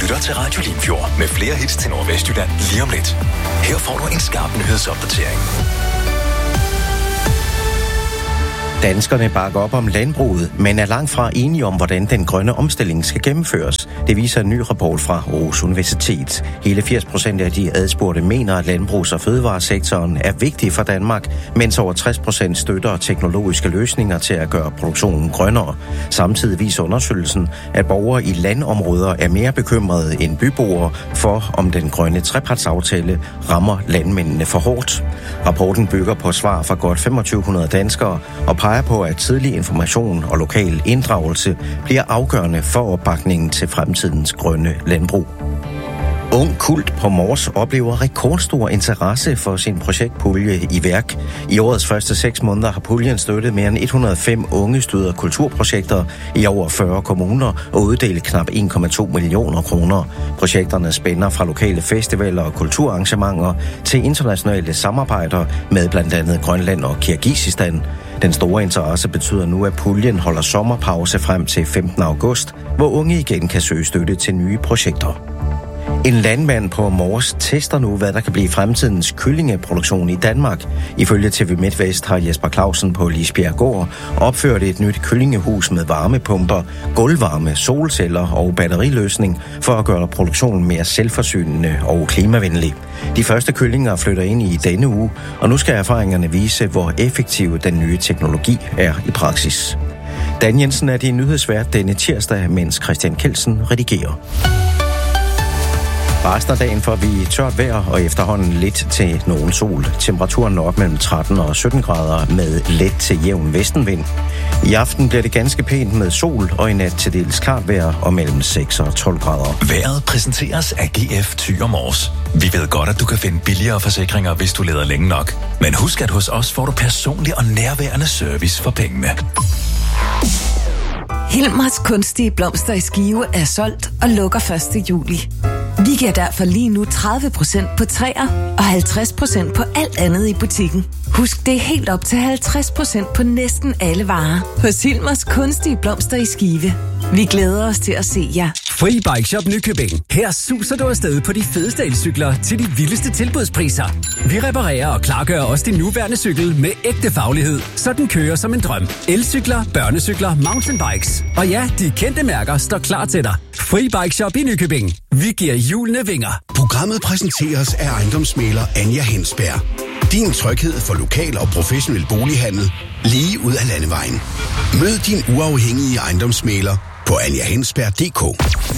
lytter til Radio Limfjord med flere hits til Nordvestjylland lige om lidt. Her får du en skarp nyhedsopdatering. Danskerne bakker op om landbruget, men er langt fra enige om, hvordan den grønne omstilling skal gennemføres. Det viser en ny rapport fra Aarhus Universitet. Hele 80% af de adspurgte mener, at landbrugs- og fødevaresektoren er vigtig for Danmark, mens over 60% støtter teknologiske løsninger til at gøre produktionen grønnere. Samtidig viser undersøgelsen, at borgere i landområder er mere bekymrede end byboere for, om den grønne trepartsaftale rammer landmændene for hårdt. Rapporten bygger på svar fra godt 2500 danskere og peger på, at tidlig information og lokal inddragelse bliver afgørende for opbakningen til fremtidens grønne landbrug. Ung Kult på Mors oplever rekordstor interesse for sin projektpulje i værk. I årets første 6 måneder har puljen støttet mere end 105 unge stød- og kulturprojekter i over 40 kommuner og uddelt knap 1,2 millioner kroner. Projekterne spænder fra lokale festivaler og kulturarrangementer til internationale samarbejder med blandt andet Grønland og Kirgisistan. Den store interesse betyder nu, at puljen holder sommerpause frem til 15. august, hvor unge igen kan søge støtte til nye projekter. En landmand på Mors tester nu, hvad der kan blive fremtidens kyllingeproduktion i Danmark. Ifølge TV MidtVest har Jesper Clausen på Lisbjerggård opført et nyt kyllingehus med varmepumper, gulvvarme, solceller og batteriløsning for at gøre produktionen mere selvforsynende og klimavenlig. De første kyllinger flytter ind i denne uge, og nu skal erfaringerne vise, hvor effektiv den nye teknologi er i praksis. Dan Jensen er din nyhedsvært denne tirsdag, mens Christian Kelsen redigerer. Resten af dagen får vi tørt vejr og efterhånden lidt til nogen sol. Temperaturen når op mellem 13 og 17 grader med let til jævn vestenvind. I aften bliver det ganske pænt med sol og i nat til dels klart vejr og mellem 6 og 12 grader. Vejret præsenteres af GF Thyre Mors. Vi ved godt, at du kan finde billigere forsikringer, hvis du leder længe nok. Men husk, at hos os får du personlig og nærværende service for pengene. Hilmers kunstige blomster i Skive er solgt og lukker 1. juli. Vi giver derfor lige nu 30% på træer og 50% på alt andet i butikken. Husk, det er helt op til 50% på næsten alle varer hos Hilmers kunstige blomster i Skive. Vi glæder os til at se jer. Free Bike Shop Nykøbing. Her suser du afsted på de fedeste elcykler til de vildeste tilbudspriser. Vi reparerer og klargør også din nuværende cykel med ægte faglighed, så den kører som en drøm. Elcykler, børnecykler, mountainbikes. Og ja, de kendte mærker står klar til dig. Free Bike Shop i Nykøbing. Vi giver hjulene vinger. Programmet præsenteres af ejendomsmægler Anja Hensberg. Din tryghed for lokal og professionel bolighandel lige ud af landevejen. Mød din uafhængige ejendomsmægler på anjahensberg.dk.